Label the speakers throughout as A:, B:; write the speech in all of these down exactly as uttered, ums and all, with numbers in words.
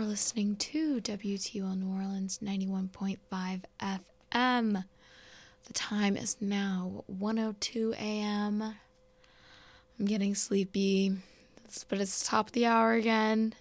A: listening to W T U L New Orleans ninety-one point five F M. The time is now one oh two a.m. I'm getting sleepy, but it's the top of the hour again.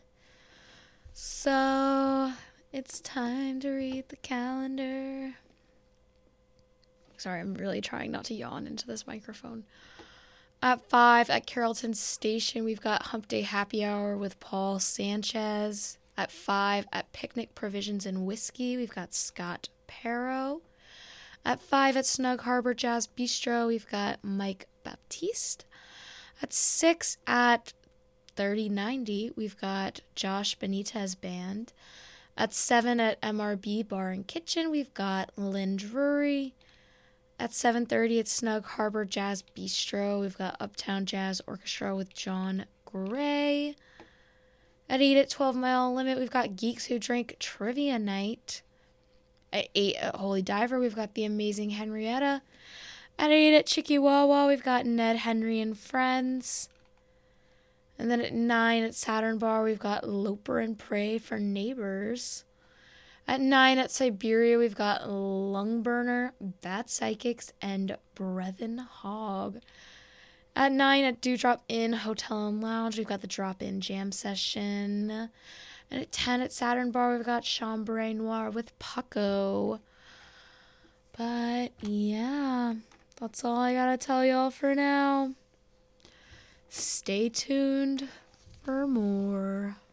A: So, it's time to read the calendar. Sorry, I'm really trying not to yawn into this microphone. At five, at Carrollton Station, we've got Hump Day Happy Hour with Paul Sanchez. At five, at Picnic Provisions and Whiskey, we've got Scott Perro. At five, at Snug Harbor Jazz Bistro, we've got Mike Baptiste. At six, at thirty ninety, we've got Josh Benitez Band. At seven, at M R B Bar and Kitchen, we've got Lynn Drury. At seven thirty, at Snug Harbor Jazz Bistro, we've got Uptown Jazz Orchestra with John Gray. At eight, at twelve Mile Limit, we've got Geeks Who Drink Trivia Night. At eight, at Holy Diver, we've got The Amazing Henrietta. At eight, at Chickawawa, we've got Ned Henry and Friends. And then at nine, at Saturn Bar, we've got Loper and Pray for Neighbors. At nine, at Siberia, we've got Lungburner, Bad Psychics, and Breathin Hog. At nine, at Dewdrop Inn Hotel and Lounge, we've got the Drop-In Jam Session. And at ten, at Saturn Bar, we've got Chambray Noir with Paco. But, yeah, that's all I gotta tell y'all for now. Stay tuned for more.